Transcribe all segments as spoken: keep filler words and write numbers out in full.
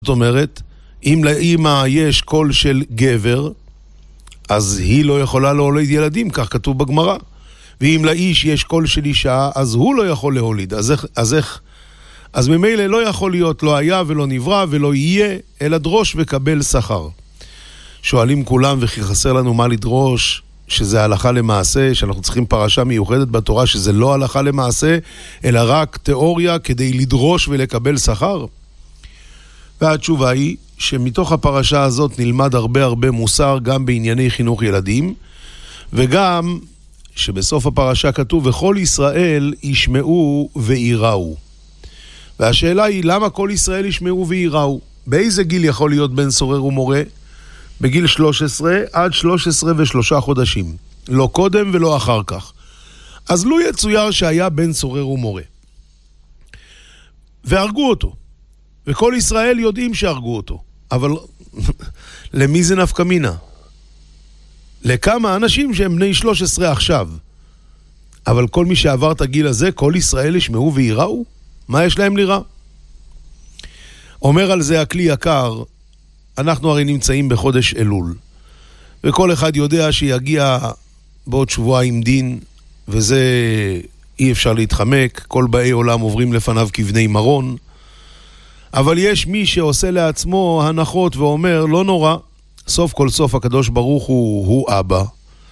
זאת אומרת, אם לאמא יש קול של גבר, אז היא לא יכולה להוליד ילדים, כך כתוב בגמרא. ואם לאיש יש קול של אישה, אז הוא לא יכול להוליד. אז איך, אז איך? אז ממילא לא יכול להיות, לא היה ולא נברא ולא יהיה, אלא דרוש וקבל שכר. שואלים כולם, וכי חסר לנו מה לדרוש, שזה הלכה למעשה, שאנחנו צריכים פרשה מיוחדת בתורה, שזה לא הלכה למעשה, אלא רק תיאוריה כדי לדרוש ולקבל שכר. והתשובה היא שמתוך הפרשה הזאת נלמד הרבה הרבה מוסר גם בענייני חינוך ילדים, וגם שבסוף הפרשה כתוב וכל ישראל ישמעו ויראו. והשאלה היא למה כל ישראל ישמעו ויראו? באיזה גיל יכול להיות בן סורר ומורה? בגיל שלוש עשרה עד שלוש עשרה ושלושה חודשים, לא קודם ולא אחר כך. אז לו יצויר שהיה בן סורר ומורה והרגו אותו, וכל ישראל יודעים שהרגו אותו, אבל למי זה נפקא מינה? לכמה אנשים שהם בני שלוש עשרה עכשיו, אבל כל מי שעבר את הגיל הזה, כל ישראל ישמעו ויראו? מה יש להם ליראה? אומר על זה הכלי יקר, אנחנו הרי נמצאים בחודש אלול, וכל אחד יודע שיגיע בעוד שבועיים דין, וזה אי אפשר להתחמק, כל באי עולם עוברים לפניו כבני מרון, אבל יש מי שעושה לעצמו הנחות ואומר, לא נורא, סוף כל סוף הקדוש ברוך הוא, הוא אבא,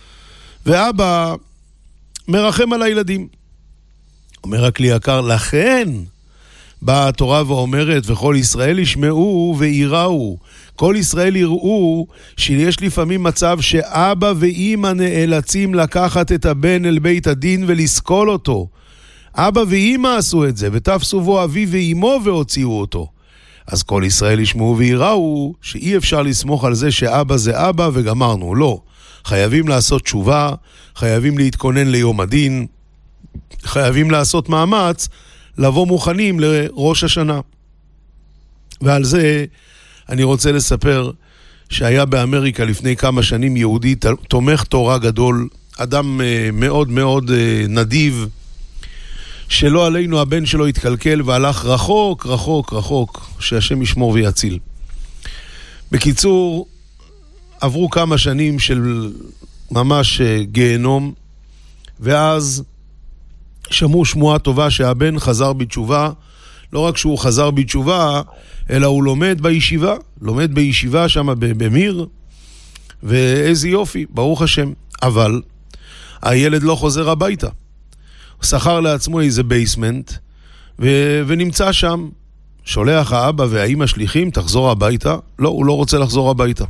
ואבא מרחם על הילדים. אומר הכלי יקר, לכן באה התורה ואומרת, וכל ישראל ישמעו ויראו. כל ישראל יראו שיש לפעמים מצב שאבא ואמא נאלצים לקחת את הבן אל בית הדין ולסקול אותו. אבא ואמא עשו את זה, ותפסו בו אבי ואמו והוציאו אותו. אז כל ישראל ישמעו ויראו שאי אפשר לסמוך על זה שאבא זה אבא וגמרנו. לא. חייבים לעשות תשובה, חייבים להתכונן ליום הדין, חייבים לעשות מאמץ, לבוא מוכנים לראש השנה. ועל זה אני רוצה לספר שהיה באמריקה לפני כמה שנים יהודי תומך תורה גדול, אדם מאוד מאוד נדיב, שלא עלינו הבן שלו התקלקל והלך רחוק רחוק רחוק, שהשם ישמור ויציל. בקיצור, עברו כמה שנים של ממש גיהנום, ואז שמעו שמועה טובה שהבן חזר בתשובה. לא רק שהוא חזר בתשובה, אלא הוא לומד בישיבה, לומד בישיבה שם במיר, ואיזה יופי, ברוך השם. אבל הילד לא חוזר הביתה. הוא שכר לעצמו איזה בייסמנט, ו- ונמצא שם. שולח האבא והאמא שליחים, תחזור הביתה. לא, הוא לא רוצה לחזור הביתה.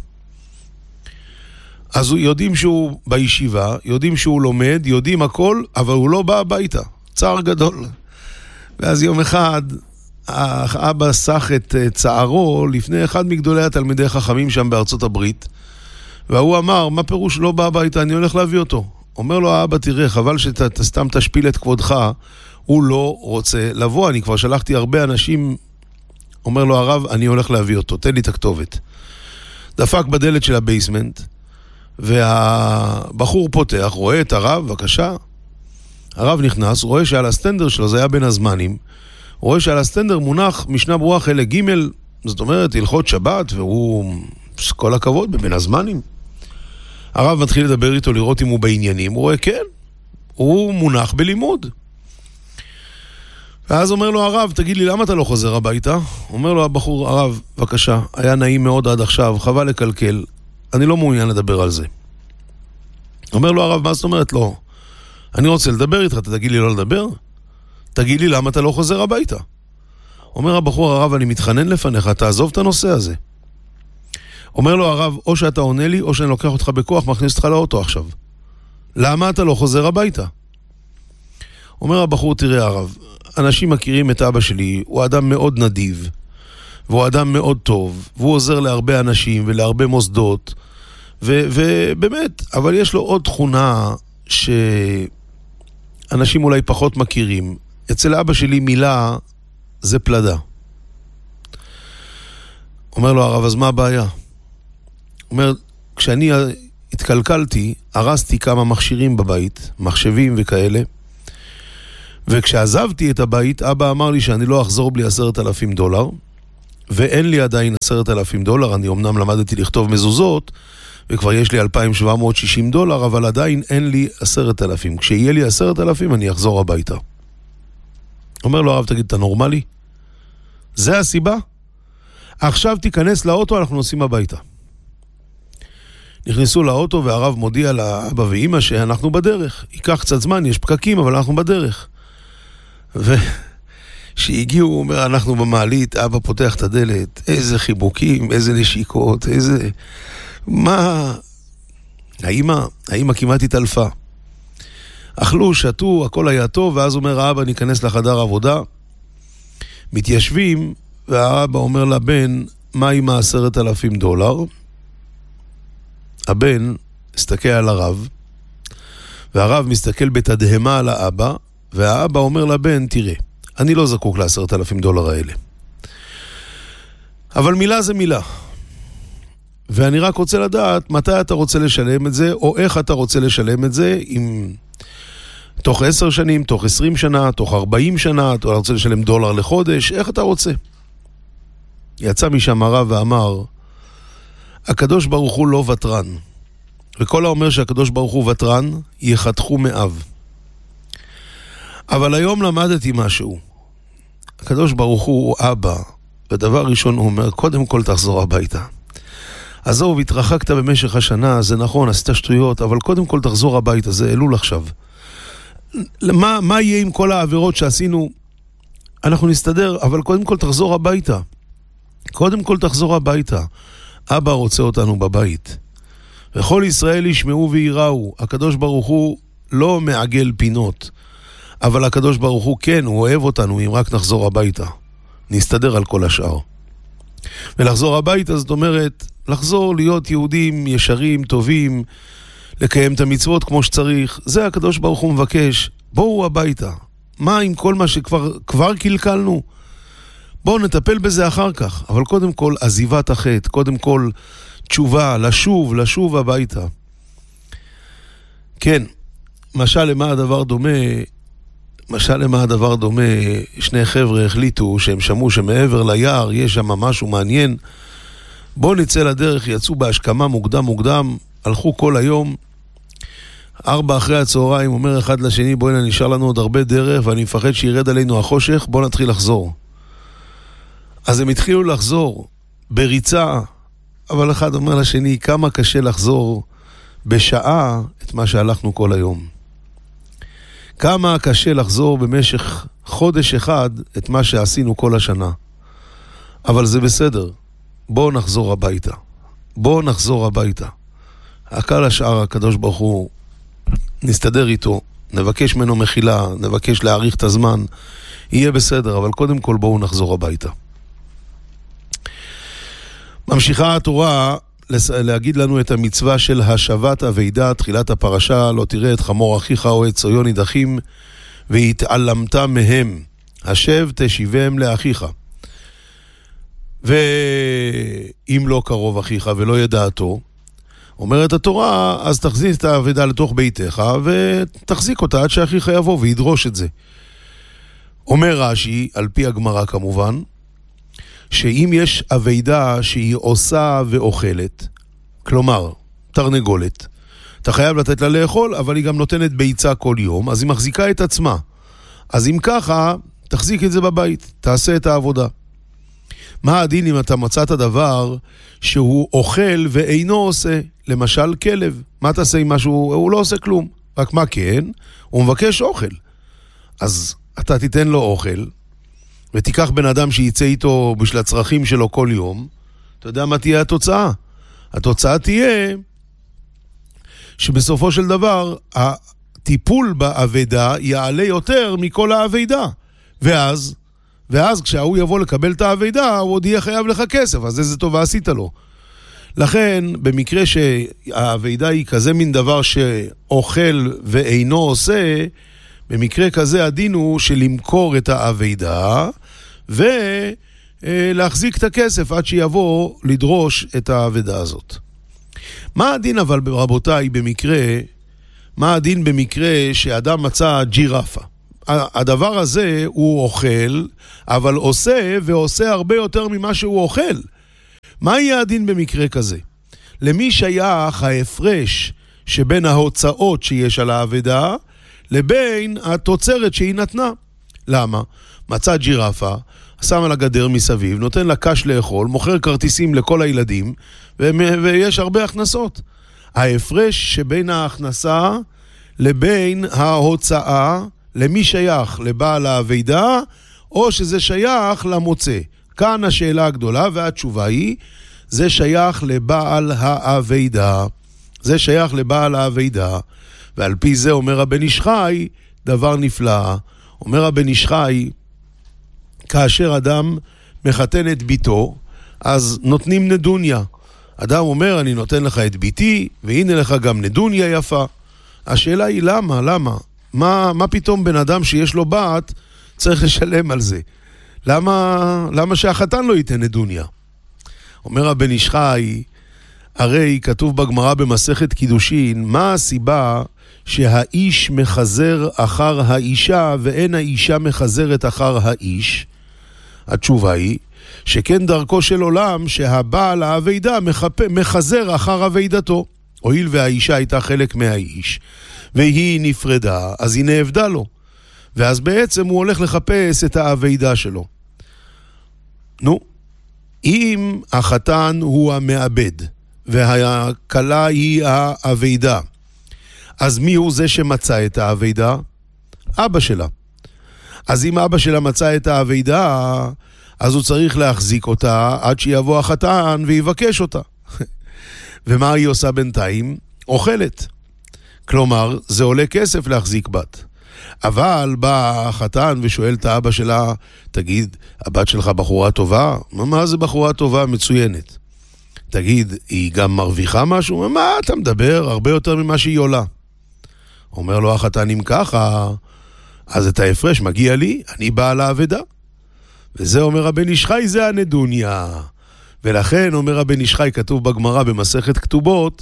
אז יודעים שהוא בישיבה, יודעים שהוא לומד, יודעים הכל, אבל הוא לא בא הביתה. צער גדול. ואז יום אחד, האבא סח את צערו לפני אחד מגדולי התלמידי חכמים שם בארצות הברית, והוא אמר, מה פירוש לא בא הביתה? אני הולך להביא אותו. אומר לו האבא, תראה, חבל שאתה סתם תשפיל את כבודך, הוא לא רוצה לבוא, אני כבר שלחתי הרבה אנשים. אומר לו הרב, אני הולך להביא אותו, תן לי את הכתובת. דפק בדלת של הבייסמנט, והבחור פותח, רואה את הרב, בבקשה. הרב נכנס, רואה שעל הסטנדר שלו, זה היה בין הזמנים, רואה שעל הסטנדר מונח משנה ברורה חלק ג', זאת אומרת, הלכות שבת, והוא, כל הכבוד, בבין הזמנים. הרב מתחיל לדבר איתו, לראות אם הוא בעניינים, הוא רואה, כן, הוא מונח בלימוד. ואז אומר לו הרב, תגיד לי, למה אתה לא חוזר הביתה? אומר לו הבחור, הרב, בבקשה, היה נעים מאוד עד עכשיו, חבל לקלקל, אני לא מעוניין לדבר על זה. אומר לו הרב, מה זאת אומרת? לא. אני רוצה לדבר איתך, אתה תגיד לי לא לדבר? תגיד לי למה אתה לא חוזר הביתה. אומר הבחור, הרב, אני מתחנן לפניך, תעזוב את הנושא הזה. אומר לו הרב, או שאתה עונה לי, או שאני לוקח אותך בכוח, מכניס אותך לאוטו עכשיו. למה אתה לא חוזר הביתה? אומר הבחור, תראה הרב, אנשים מכירים את אבא שלי, הוא אדם מאוד נדיב, והוא אדם מאוד טוב, והוא עוזר להרבה אנשים ולהרבה מוסדות, ו- ובאמת, אבל יש לו עוד תכונה שאנשים אולי פחות מכירים. אצל אבא שלי מילה זה פלדה. אומר לו הרב, אז מה הבעיה? אומר, כשאני התקלקלתי, הרסתי כמה מכשירים בבית, מחשבים וכאלה, וכשעזבתי את הבית, אבא אמר לי שאני לא אחזור בלי עשרת אלפים דולר, ואין לי עדיין עשרת אלפים דולר, אני אמנם למדתי לכתוב מזוזות, וכבר יש לי אלפיים שבע מאות ושישים דולר, אבל עדיין אין לי עשרת אלפים. כשיהיה לי עשרת אלפים, אני אחזור הביתה. אומר לו הרב, תגיד, אתה נורמלי? זה הסיבה? עכשיו תיכנס לאוטו, אנחנו נוסעים הביתה. נכנסו לאוטו והרב מודיע לאבא ואמא שאנחנו בדרך. ייקח קצת זמן, יש פקקים, אבל אנחנו בדרך. ושהגיעו, הוא אומר, אנחנו במעלית, אבא פותח את הדלת, איזה חיבוקים, איזה נשיקות, איזה... מה... האמא, האמא כמעט התעלפה. אכלו, שתו, הכל היה טוב, ואז אומר האבא, ניכנס לחדר עבודה, מתיישבים, והאבא אומר לבן, מה עם העשרת אלפים דולר? הבן מסתכל על הרב, והרב מסתכל בתדהמה על האבא, והאבא אומר לבן, תראה, אני לא זקוק לעשרת אלפים דולר האלה. אבל מילה זה מילה. ואני רק רוצה לדעת מתי אתה רוצה לשלם את זה, או איך אתה רוצה לשלם את זה, אם תוך עשר שנים, תוך עשרים שנה, תוך ארבעים שנה, אתה רוצה לשלם דולר לחודש, איך אתה רוצה? יצא משם הרב ואמר, הקדוש ברוך הוא לא וטרן. וכל האומר שהקדוש ברוך הוא וטרן, יחתכו מאב. אבל היום למדתי משהו. הקדוש ברוך הוא אבא, ודבר ראשון הוא אומר, קודם כל תחזור הביתה. עזוב, התרחקת במשך השנה, זה נכון, עשית שטויות, אבל קודם כל תחזור הביתה, זה אלול עכשיו. מה, מה יהיה עם כל העבירות שעשינו? אנחנו נסתדר, אבל קודם כל תחזור הביתה. קודם כל תחזור הביתה. אבא רוצה אותנו בבית. וכל ישראל ישמעו ויראו, הקדוש ברוך הוא לא מעגל פינות, אבל הקדוש ברוך הוא כן, הוא אוהב אותנו אם רק נחזור הביתה. נסתדר על כל השאר. ולחזור הביתה זאת אומרת, לחזור להיות יהודים ישרים, טובים, לקיים את המצוות כמו שצריך. זה הקדוש ברוך הוא מבקש. בואו הביתה. מה עם כל מה שכבר כבר קלקלנו? בואו נטפל בזה אחר כך. אבל קודם כל עזיבת החטא, קודם כל תשובה, לשוב, לשוב הביתה. כן, משל למה הדבר דומה, משל למה הדבר דומה, שני חבר'ה החליטו שהם שמעו שמעבר ליער יש שם משהו מעניין. בואו נצא לדרך, יצאו בהשכמה מוקדם מוקדם, הלכו כל היום, ארבע אחרי הצהריים, אומר אחד לשני, בואי נשאר לנו עוד הרבה דרך, ואני מפחד שירד עלינו החושך, בואו נתחיל לחזור. אז הם התחילו לחזור, בריצה, אבל אחד אומר לשני, כמה קשה לחזור בשעה את מה שהלכנו כל היום. כמה קשה לחזור במשך חודש אחד את מה שעשינו כל השנה. אבל זה בסדר. בואו נחזור הביתה. בואו נחזור הביתה. הקל השאר הקדוש ברוך הוא, נסתדר איתו, נבקש ממנו מחילה, נבקש להאריך את הזמן, יהיה בסדר, אבל קודם כל בואו נחזור הביתה. ממשיכה התורה להגיד לנו את המצווה של השבת אבידה, תחילת הפרשה, לא תראה את חמור אחיך או את ציון נידחים, והתעלמת מהם, השב תשיבם לאחיך. ואם לא קרוב אחיך ולא ידעתו, אומרת התורה, אז תחזיק את האבידה לתוך ביתך, ותחזיק אותה עד שאחיך יבוא וידרוש את זה. אומר רש"י, על פי הגמרא כמובן, שאם יש אבידה שהיא עושה ואוכלת, כלומר, תרנגולת, אתה חייב לתת לה לאכול, אבל היא גם נותנת ביצה כל יום, אז היא מחזיקה את עצמה. אז אם ככה, תחזיק את זה בבית, תעשה את העבודה. מה הדין אם אתה מצאת דבר שהוא אוכל ואינו עושה? למשל כלב. מה תעשה עם משהו? הוא לא עושה כלום. רק מה כן? הוא מבקש אוכל. אז אתה תיתן לו אוכל, ותיקח בן אדם שיצא איתו בשביל הצרכים שלו כל יום, אתה יודע מה תהיה התוצאה? התוצאה תהיה שבסופו של דבר הטיפול באבידה יעלה יותר מכל האבידה. ואז, ואז כשהוא יבוא לקבל את האבידה, הוא עוד יהיה חייב לך כסף, אז איזה טובה עשית לו. לכן, במקרה שהאבידה היא כזה מין דבר שאוכל ואינו עושה, במקרה כזה הדין הוא שלמכור את האבידה ולהחזיק את הכסף עד שיבוא לדרוש את האבידה הזאת. מה הדין אבל רבותיי במקרה, מה הדין במקרה שאדם מצא ג'ירפה? הדבר הזה הוא אוכל, אבל עושה ועושה הרבה יותר ממה שהוא אוכל. מה יהיה הדין במקרה כזה? למי שייך ההפרש שבין ההוצאות שיש על העבדה לבין התוצרת שהיא נתנה? למה? מצא ג'ירפה, שם על הגדר מסביב, נותן לה קש לאכול, מוכר כרטיסים לכל הילדים, ו- ויש הרבה הכנסות. ההפרש שבין ההכנסה לבין ההוצאה, למי שייך? לבעל העבדה, או שזה שייך למוצא? כאן השאלה הגדולה, והתשובה היא, זה שייך לבעל העבדה. זה שייך לבעל העבדה. ועל פי זה אומר הבן איש חי, דבר נפלא. אומר הבן איש חי, כאשר אדם מחתן את ביתו, אז נותנים נדוניה. אדם אומר, אני נותן לך את ביתי, והנה לך גם נדוניה יפה. השאלה היא למה, למה? מה, מה פתאום בן אדם שיש לו בת צריך לשלם על זה? למה, למה שהחתן לא ייתן נדוניה? אומר הבן איש חי, הרי כתוב בגמרא במסכת קידושין, מה הסיבה שהאיש מחזר אחר האישה ואין האישה מחזרת אחר האיש? התשובה היא שכן דרכו של עולם שהבעל העבדה מחזר אחר עבדתו. הואיל והאישה הייתה חלק מהאיש והיא נפרדה, אז היא נעבדה לו, ואז בעצם הוא הולך לחפש את העבדה שלו. נו, אם החתן הוא המעבד והכלה היא העבדה, אז מי הוא זה שמצא את העבדה? אבא שלה. אז אם אבא שלה מצא את העבדה, אז הוא צריך להחזיק אותה עד שיבוא החתן ויבקש אותה. ומה היא עושה בינתיים? אוכלת. כלומר, זה עולה כסף להחזיק בת. אבל בא החתן ושואל את האבא שלה, תגיד, הבת שלך בחורה טובה? מה זה בחורה טובה? מצוינת. תגיד, היא גם מרוויחה משהו? מה אתה מדבר? הרבה יותר ממה שהיא עולה. אומר לו החתן, אם ככה, אז את ההפרש מגיע לי, אני בא על העבדה. וזה אומר הבן איש חי, זה הנדוניה. ולכן אומר הבן איש חי, כתוב בגמרא במסכת כתובות,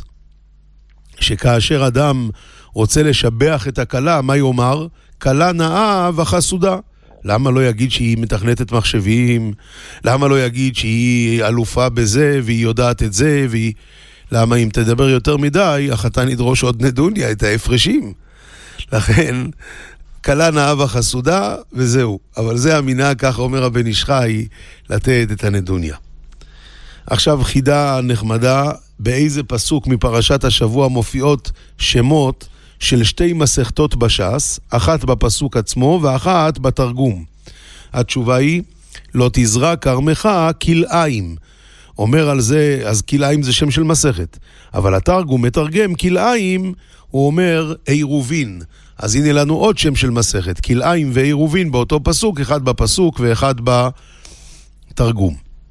שכאשר אדם רוצה לשבח את הכלה, מה יאמר? כלה נאה וחסודה. למה לא יגיד שהיא מתכנתת מחשבים? למה לא יגיד שהיא אלופה בזה והיא יודעת את זה? והיא... למה אם תדבר יותר מדי, החתן ידרוש עוד נדוניה, את ההפרשים. לכן, כלה נאה וחסודה וזהו. אבל זה המנהג, ככה אומר הבן איש חי, לתת את הנדוניה. עכשיו חידה נחמדה, באיזה פסוק מפרשת השבוע מופיעות שמות של שתי מסכתות בש"ס, אחת בפסוק עצמו ואחת בתרגום. התשובה היא, לא תזרע כרמך כלאיים. אומר על זה, אז כלאיים זה שם של מסכת. אבל התרגום מתרגם כלאיים, הוא אומר עירובין. אז הנה לנו עוד שם של מסכת, כלאיים ועירובין באותו פסוק, אחד בפסוק ואחד בתרגום.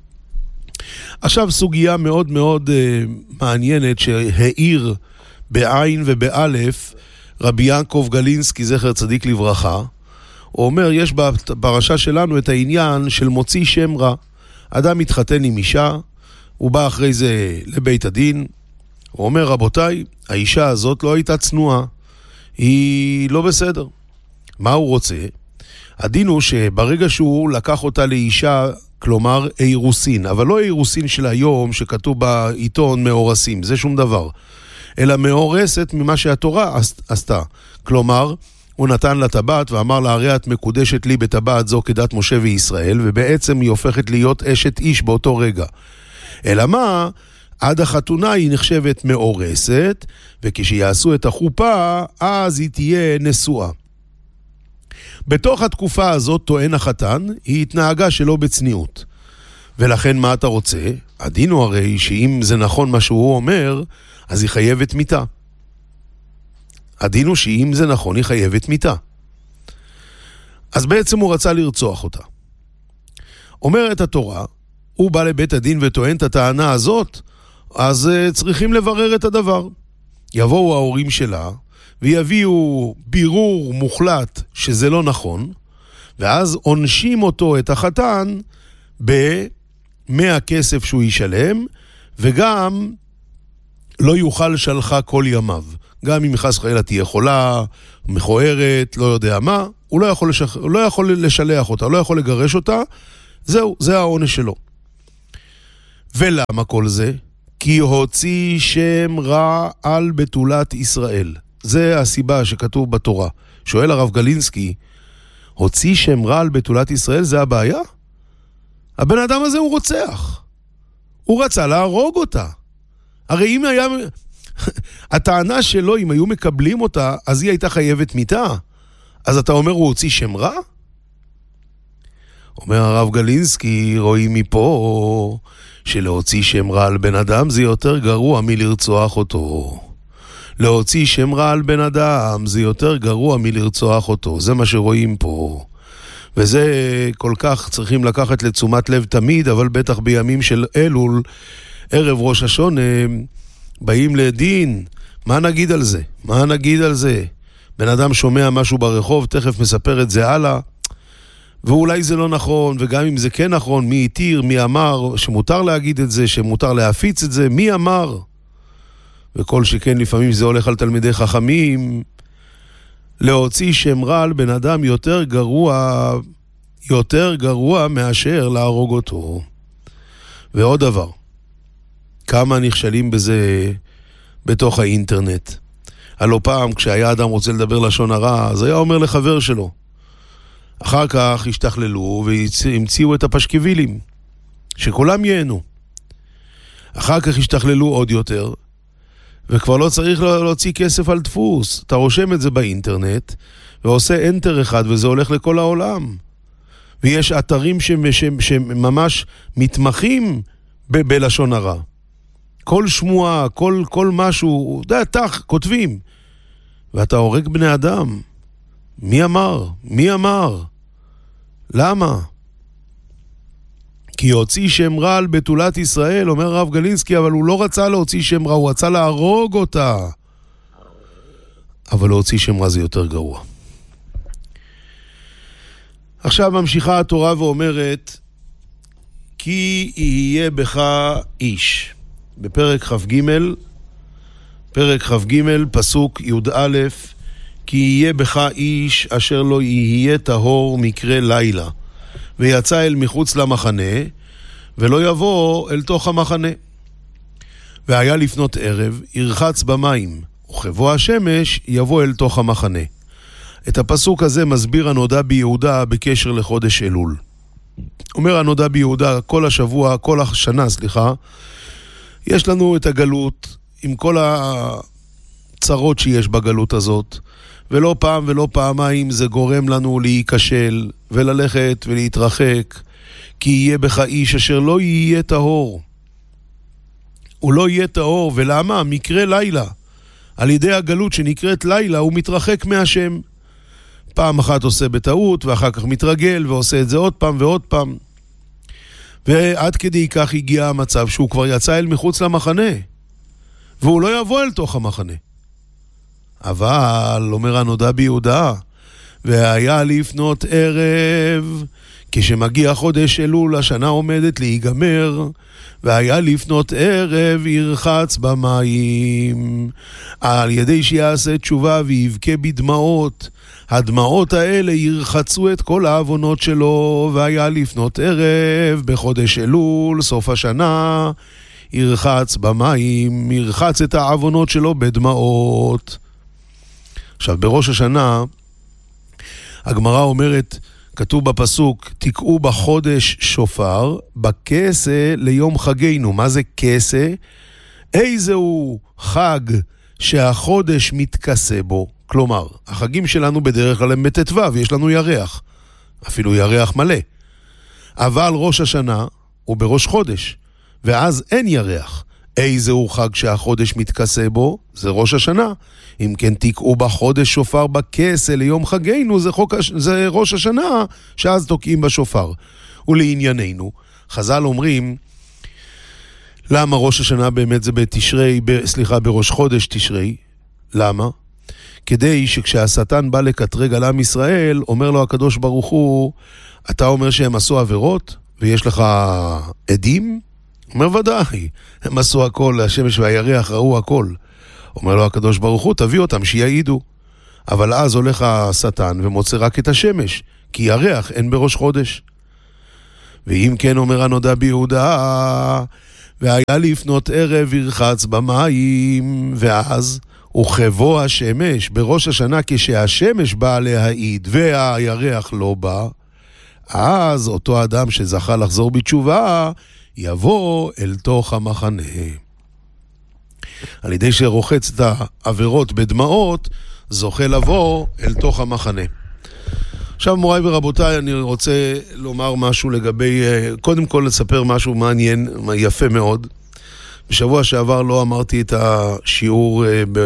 עכשיו סוגיה מאוד מאוד uh, מעניינת שהעיר בעין ובאלף רבי יעקב גלינסקי זכר צדיק לברכה. הוא אומר, יש בפרשה שלנו את העניין של מוציא שם רע. אדם מתחתן עם אישה, הוא בא אחרי זה לבית הדין, הוא אומר, רבותיי, האישה הזאת לא הייתה צנועה, היא לא בסדר. מה הוא רוצה? הדין הוא שברגע שהוא לקח אותה לאישה, כלומר אירוסין, אבל לא אירוסין של היום שכתוב בעיתון מאורסים, זה שום דבר, אלא מאורסת ממה שהתורה עשתה. כלומר, הוא נתן לה טבעת ואמר לה, הרי את מקודשת לי בטבעת זו כדת משה וישראל, ובעצם היא הופכת להיות אשת איש באותו רגע. אלא מה? עד החתונה היא נחשבת מאורסת, וכשיעשו את החופה, אז היא תהיה נשואה. בתוך התקופה הזאת, טוען החתן, היא התנהגה שלא בצניעות. ולכן מה אתה רוצה? הדין הוא הרי שאם זה נכון מה שהוא אומר, אז היא חייבת מיתה. הדין הוא שאם זה נכון, היא חייבת מיתה. אז בעצם הוא רצה לרצוח אותה. אומרת התורה, הוא בא לבית הדין וטוען את הטענה הזאת, אז uh, צריכים לברר את הדבר. יבואו ההורים שלה, ויביאו בירור מוחלט שזה לא נכון, ואז עונשים אותו, את החתן, ב-מאה כסף שהוא ישלם, וגם לא יוכל שלחה כל ימיו. גם אם חס וחלילה תהיה חולה, מכוערת, לא יודע מה, הוא לא יכול, לשח... הוא לא יכול לשלח אותה, הוא לא יכול לגרש אותה, זהו, זה העונש שלו. ולמה כל זה? כי הוציא שם רע על בתולת ישראל. זה הסיבה שכתוב בתורה. שואל הרב גלינסקי, הוציא שם רע על בתולת ישראל, זה הבעיה? הבן אדם הזה הוא רוצח. הוא רצה להרוג אותה. הרי אם היה... הטענה שלו, אם היו מקבלים אותה, אז היא הייתה חייבת מיתה. אז אתה אומר, הוא הוציא שם רע? אומר הרב גלינסקי, רואים מפה שלהוציא שם רע על בן אדם זה יותר גרוע מלרצוח אותו. להוציא שם רע על בן אדם זה יותר גרוע מלרצוח אותו. זה מה שרואים פה. וזה כל כך צריכים לקחת לתשומת לב תמיד, אבל בטח בימים של אלול, ערב ראש השונה, באים לדין. מה נגיד על זה? מה נגיד על זה? בן אדם שומע משהו ברחוב, תכף מספר את זה הלאה, ואולי זה לא נכון, וגם אם זה כן נכון, מי התיר, מי אמר שמותר להגיד את זה, שמותר להפיץ את זה, מי אמר? וכל שכן לפעמים זה הולך על תלמידי חכמים, להוציא שם רע על בן אדם יותר גרוע, יותר גרוע מאשר להרוג אותו. ועוד דבר, כמה נכשלים בזה בתוך האינטרנט. הלא פעם כשהיה אדם רוצה לדבר לשון הרע, אז היה אומר לחבר שלו. אחר כך השתכללו והמציאו את הפשקבילים, שכולם ייהנו. אחר כך השתכללו עוד יותר, וכבר לא צריך להוציא כסף על דפוס. אתה רושם את זה באינטרנט, ועושה אנטר אחד, וזה הולך לכל העולם. ויש אתרים שממש מתמחים ב- בלשון הרע. כל שמועה, כל, כל משהו, דה, תח, כותבים. ואתה הורג בני אדם. מי אמר? מי אמר? למה? כי הוציא שם רע על בתולת ישראל, אומר הרב גלינסקי, אבל הוא לא רצה להוציא שם רע, הוא רצה להרוג אותה. אבל להוציא שם רע זה יותר גרוע. עכשיו ממשיכה התורה ואומרת, כי יהיה בך איש. בפרק כ"ג, פרק כ"ג, פסוק י"א, כי יהיה בך איש אשר לא יהיה טהור מקרה לילה, ויצא אל מחוץ למחנה, ולא יבוא אל תוך המחנה. והיה לפנות ערב, ירחץ במים, וכבוא השמש יבוא אל תוך המחנה. את הפסוק הזה מסביר הנודע ביהודה בקשר לחודש אלול. אומר הנודע ביהודה, כל השבוע, כל השנה, סליחה, יש לנו את הגלות, עם כל הצרות שיש בגלות הזאת, ולא פעם ולא פעמיים זה גורם לנו להיכשל, וללכת ולהתרחק, כי יהיה בך איש אשר לא יהיה טהור. הוא לא יהיה טהור, ולמה? מקרה לילה. על ידי הגלות שנקראת לילה, הוא מתרחק מהשם. פעם אחת עושה בטעות, ואחר כך מתרגל, ועושה את זה עוד פעם ועוד פעם. ועד כדי כך הגיע המצב שהוא כבר יצא אל מחוץ למחנה, והוא לא יבוא אל תוך המחנה. אבל, אומר הנודע ביהודה, והיה לפנות ערב, כשמגיע חודש אלול, השנה עומדת להיגמר, והיה לפנות ערב, ירחץ במים, על ידי שיעשה תשובה ויבכה בדמעות, הדמעות האלה ירחצו את כל העוונות שלו, והיה לפנות ערב, בחודש אלול, סוף השנה, ירחץ במים, ירחץ את העוונות שלו בדמעות. עכשיו, בראש השנה, הגמרא אומרת, כתוב בפסוק, תקעו בחודש שופר, בכסה ליום חגינו. מה זה כסה? איזהו חג שהחודש מתכסה בו. כלומר, החגים שלנו בדרך כלל הם בט"ו, ויש לנו ירח. אפילו ירח מלא. אבל ראש השנה הוא בראש חודש, ואז אין ירח. איזהו חג שהחודש מתכסה בו? זה ראש השנה. אם כן תקעו בחודש שופר בכסה ליום חגינו, זה, חוק, זה ראש השנה, שאז תוקעים בשופר. ולענייננו, חז"ל אומרים, למה ראש השנה באמת זה בתשרי, ב, סליחה, בראש חודש תשרי? למה? כדי שכשהשטן בא לקטרג על עם ישראל, אומר לו הקדוש ברוך הוא, אתה אומר שהם עשו עבירות, ויש לך עדים? אומר ודאי, הם עשו הכל, השמש והירח ראו הכל. אומר לו הקדוש ברוך הוא, תביא אותם שיעידו. אבל אז הולך השטן ומוצא רק את השמש, כי ירח אין בראש חודש. ואם כן אומר הנודע ביהודה, והיה לפנות ערב ירחץ במים, ואז וכבוא השמש בראש השנה כשהשמש בא להעיד והירח לא בא, אז אותו אדם שזכה לחזור בתשובה יבוא אל תוך המחנה. על ידי שרוחץ את העבירות בדמעות, זוכה לבוא אל תוך המחנה. עכשיו מוריי ורבותיי, אני רוצה לומר משהו לגבי, קודם כל לספר משהו מעניין, יפה מאוד. בשבוע שעבר לא אמרתי את השיעור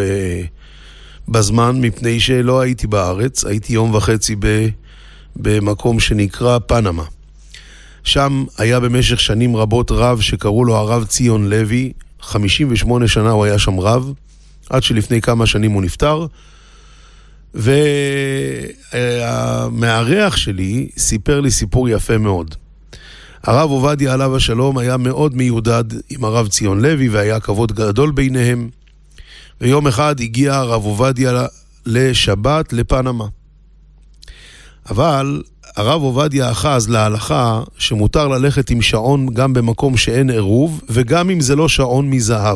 בזמן, מפני שלא הייתי בארץ, הייתי יום וחצי במקום שנקרא פנמה. שם היה במשך שנים רבות רב שקראו לו הרב ציון לוי, חמישים ושמונה שנה הוא היה שם רב, עד שלפני כמה שנים הוא נפטר, והמארח שלי סיפר לי סיפור יפה מאוד. הרב עובדיה עליו השלום היה מאוד מיודד עם הרב ציון לוי, והיה כבוד גדול ביניהם, ויום אחד הגיע הרב עובדיה לשבת לפנמה. אבל הרב עובדיה אחז להלכה שמותר ללכת עם שעון גם במקום שאין עירוב, וגם אם זה לא שעון מזהב.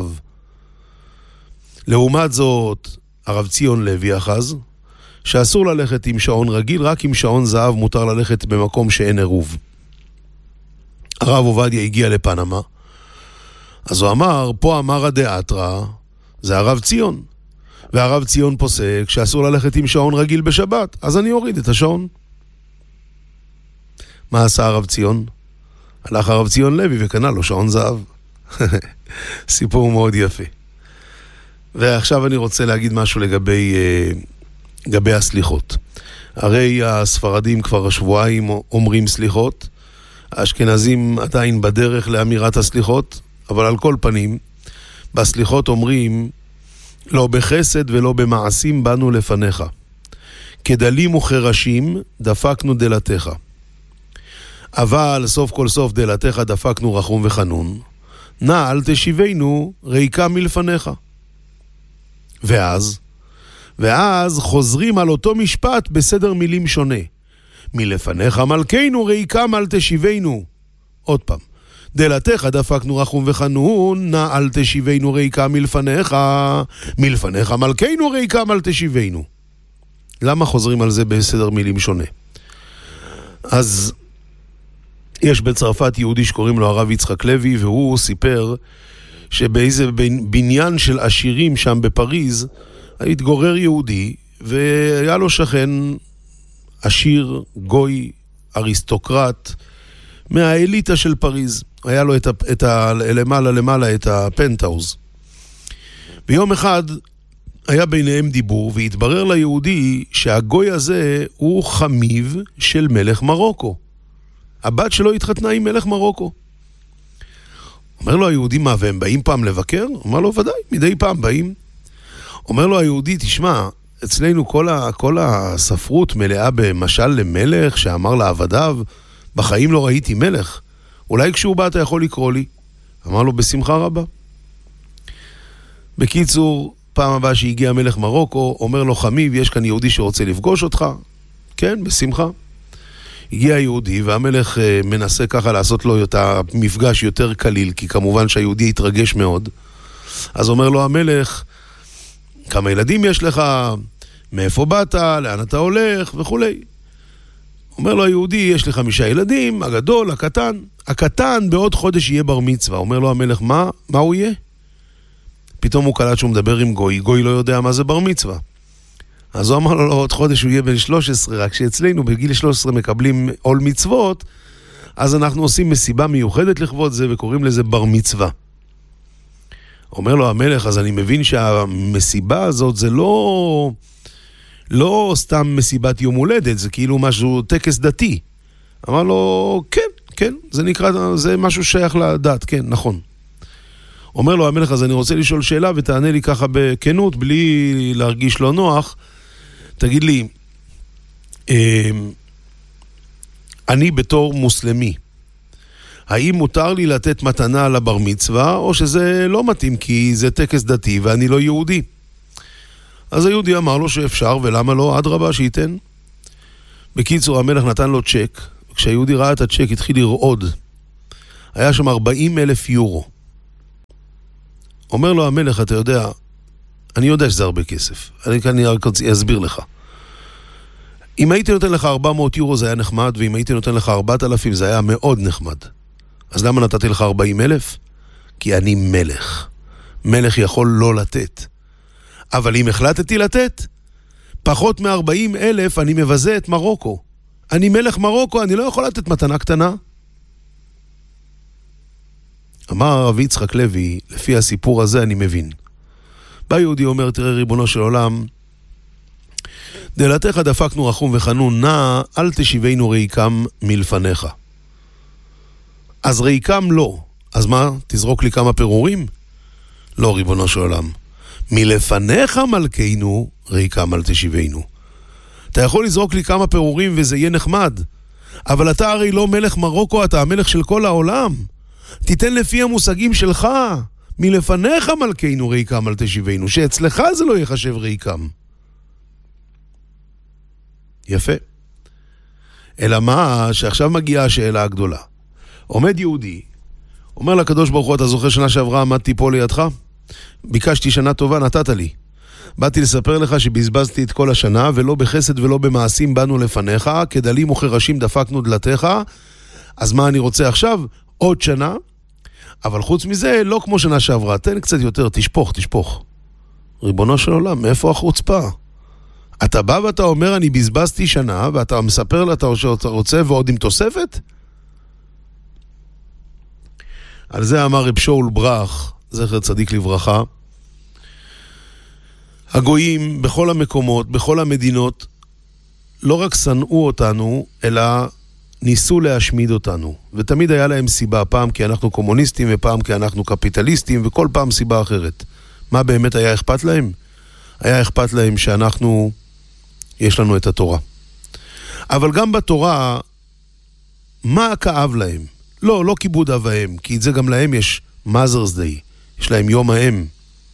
לעומת זאת, הרב ציון לוי אחז שאסור ללכת עם שעון רגיל, רק עם שעון זהב מותר ללכת במקום שאין עירוב. הרב עובדיה הגיע לפנמה, אז הוא אמר, פה אמר הדאתרא, זה הרב ציון, והרב ציון פוסק שאסור ללכת עם שעון רגיל בשבת, אז אני אוריד את השעון. מה עשה הרב ציון? הלך הרב ציון לוי וקנה לו שעון זהב. סיפור מאוד יפה. ועכשיו אני רוצה להגיד משהו לגבי, לגבי הסליחות. הרי הספרדים כבר השבועיים אומרים סליחות, האשכנזים עדיין בדרך לאמירת הסליחות, אבל על כל פנים, בסליחות אומרים, לא בחסד ולא במעשים באנו לפניך. כדלים וכרשים דפקנו דלתך. אבל סוף כל סוף דלתך דפקנו רחום וחנון. נא אל תשיבנו ריקה מלפניך. ואז, ואז חוזרים על אותו משפט בסדר מילים שונה. מלפניך מלכנו ריקה אל תשיבנו. עוד פעם. דלתך דפקנו רחום וחנון, נא אל תשיבנו ריקה מלפניך. מלפניך מלכנו ריקה אל תשיבנו. למה חוזרים על זה בסדר מילים שונה? אז יש בצרפת יהודי שקוראים לו הרב יצחק לוי, והוא סיפר שבאיזה בניין של עשירים שם בפריז התגורר יהודי, והיה לו שכן עשיר, גוי, אריסטוקרט, מהאליטה של פריז. היה לו את, ה, את ה, למעלה למעלה את הפנטהאוז. ביום אחד היה ביניהם דיבור, והתברר ליהודי שהגוי הזה הוא חמיב של מלך מרוקו. הבת שלו התחתנה עם מלך מרוקו. אומר לו היהודי, מה, והם באים פעם לבקר? אומר לו, ודאי, מדי פעם באים. אומר לו היהודי, תשמע, אצלנו כל, ה, כל הספרות מלאה במשל למלך שאמר לעבדיו, בחיים לא ראיתי מלך. אולי כשהוא בא אתה יכול לקרוא לי. אמר לו, בשמחה רבה. בקיצור, פעם הבאה שהגיע מלך מרוקו, אומר לו, חמיב, יש כאן יהודי שרוצה לפגוש אותך? כן, בשמחה. הגיע היהודי, והמלך מנסה ככה לעשות לו את המפגש יותר קליל, כי כמובן שהיהודי התרגש מאוד. אז אומר לו המלך, כמה ילדים יש לך? מאיפה באת? לאן אתה הולך? וכו'. אומר לו היהודי, יש לי חמישה ילדים, הגדול, הקטן. הקטן בעוד חודש יהיה בר מצווה. אומר לו המלך, מה? מה הוא יהיה? פתאום הוא קלט שהוא מדבר עם גוי. גוי לא יודע מה זה בר מצווה. אז הוא אמר לו, עוד חודש הוא יהיה בן שלוש עשרה, רק שאצלנו בגיל שלוש עשרה מקבלים עול מצוות, אז אנחנו עושים מסיבה מיוחדת לכבוד זה, וקוראים לזה בר מצווה. אומר לו המלך, אז אני מבין שהמסיבה הזאת זה לא, לא סתם מסיבת יום הולדת, זה כאילו משהו, טקס דתי. אמר לו, כן, כן, זה נקרא, זה משהו שייך לדת, כן, נכון. אומר לו המלך, אז אני רוצה לשאול שאלה, ותענה לי ככה בכנות, בלי להרגיש לא נוח. תגיד לי, אני בתור מוסלמי, האם מותר לי לתת מתנה לבר מצווה, או שזה לא מתאים כי זה טקס דתי ואני לא יהודי? אז היהודי אמר לו שאפשר, ולמה לא? אדרבה, שייתן. בקיצור, המלך נתן לו צ'ק, כשהיהודי ראה את הצ'ק, התחיל לרעוד. היה שם ארבעים אלף יורו. אומר לו המלך, אתה יודע, אני יודע שזה הרבה כסף. אני כאן רק אסביר לך. אם הייתי נותן לך ארבע מאות יורו זה היה נחמד, ואם הייתי נותן לך ארבעת אלפים זה היה מאוד נחמד. אז למה נתתי לך ארבעים אלף? כי אני מלך. מלך יכול לא לתת. אבל אם החלטתי לתת, פחות מ-ארבעים אלף אני מבזה את מרוקו. אני מלך מרוקו, אני לא יכול לתת מתנה קטנה. אמר הרב יצחק לוי, לפי הסיפור הזה אני מבין. בא יהודי אומר, תראה ריבונו של עולם, דלתך דפקנו רחום וחנון, נא אל תשיבנו ריקם מלפניך. אז ריקם לא. אז מה, תזרוק לי כמה פירורים? לא, ריבונו של עולם. מלפניך מלכנו, ריקם אל תשיבנו. אתה יכול לזרוק לי כמה פירורים וזה יהיה נחמד. אבל אתה הרי לא מלך מרוקו, אתה המלך של כל העולם. תיתן לפי המושגים שלך. מלפניך מלכנו, ריקם אל תשיבנו. שאצלך זה לא יחשב ריקם. יפה. אלא מה, שעכשיו מגיעה השאלה הגדולה. עומד יהודי, אומר לקדוש ברוך הוא, אתה זוכר שנה שעברה עמדתי פה לידך? ביקשתי שנה טובה, נתת לי. באתי לספר לך שבזבזתי את כל השנה, ולא בחסד ולא במעשים באנו לפניך, כדלים וכרשים דפקנו דלתך, אז מה אני רוצה עכשיו? עוד שנה, אבל חוץ מזה, לא כמו שנה שעברה, תן קצת יותר, תשפוך, תשפוך. ריבונו של עולם, מאיפה החוצפה? אתה בא ואתה אומר, אני בזבזתי שנה, ואתה מספר לה שאתה רוצה ועוד עם תוספת? על זה אמר רב שאול ברח, זכר צדיק לברכה, הגויים בכל המקומות, בכל המדינות, לא רק שנאו אותנו, אלא ניסו להשמיד אותנו. ותמיד היה להם סיבה, פעם כי אנחנו קומוניסטים, ופעם כי אנחנו קפיטליסטים, וכל פעם סיבה אחרת. מה באמת היה אכפת להם? היה אכפת להם שאנחנו, יש לנו את התורה. אבל גם בתורה, מה כאב להם? לא, לא כיבוד אב האם, כי את זה גם להם יש Mother's Day, יש להם יום האם.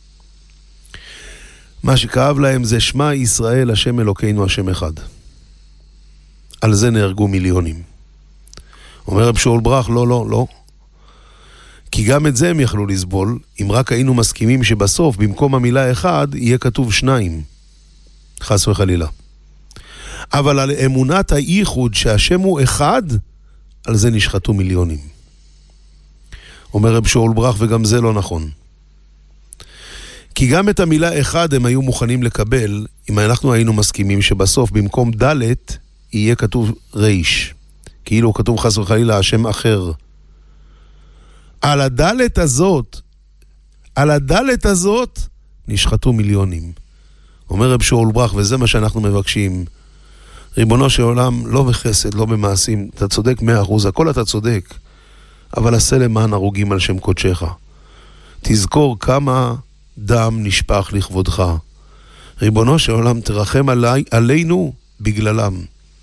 מה שכאב להם זה שמע ישראל, השם אלוקינו, השם אחד. על זה נהרגו מיליונים. אומר רב שאול ברח, לא, לא, לא. כי גם את זה הם יכלו לסבול, אם רק היינו מסכימים שבסוף, במקום המילה אחד, יהיה כתוב שניים. חס וחלילה. אבל על אמונת הייחוד שהשם הוא אחד, על זה נשחטו מיליונים. אומר רב שאול ברח, וגם זה לא נכון. כי גם את המילה אחד הם היו מוכנים לקבל, אם אנחנו היינו מסכימים שבסוף במקום ד' יהיה כתוב ריש. כאילו כתוב חס וחלילה השם אחר. על הדלת הזאת, על הדלת הזאת, נשחטו מיליונים. אומר רב שאול ברח, וזה מה שאנחנו מבקשים. ריבונו של עולם, לא בחסד, לא במעשים, אתה צודק מאה אחוז, הכל אתה צודק, אבל עשה למען הרוגים על שם קודשך. תזכור כמה דם נשפך לכבודך. ריבונו של עולם, תרחם עלי, עלינו בגללם.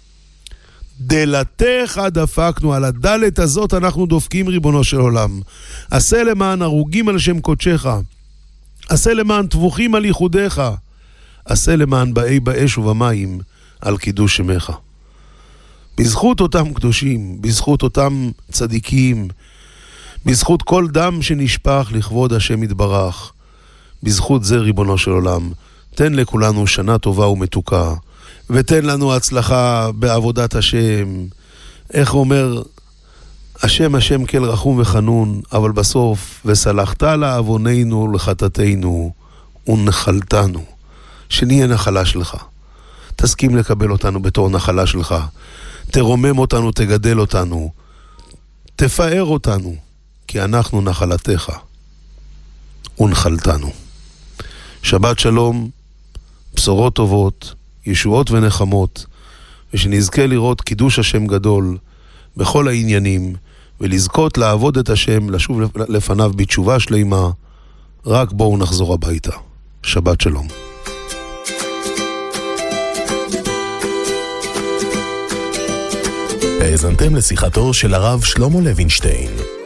דלתך דפקנו, על הדלת הזאת אנחנו דופקים, ריבונו של עולם. עשה למען הרוגים על שם קודשך. עשה למען טבוחים על ייחודיך. עשה למען באי באש ובמים על קידוש שמך. בזכות אותם קדושים, בזכות אותם צדיקים, בזכות כל דם שנשפך לכבוד השם יתברך, בזכות זה ריבונו של עולם, תן לכולנו שנה טובה ומתוקה, ותן לנו הצלחה בעבודת השם. איך אומר, השם השם כל רחום וחנון, אבל בסוף, וסלחת לעווננו לחטאתנו, ונחלתנו, שנהיה נחלה שלך. תסכים לקבל אותנו בתור נחלה שלך, תרומם אותנו, תגדל אותנו, תפאר אותנו, כי אנחנו נחלתך, ונחלתנו. שבת שלום, בשורות טובות, ישועות ונחמות, ושנזכה לראות קידוש השם גדול בכל העניינים, ולזכות לעבוד את השם, לשוב לפניו בתשובה שלמה. רק בואו נחזור הביתה. שבת שלום. האזנתם לשיחתו של הרב שלמה לוינשטיין.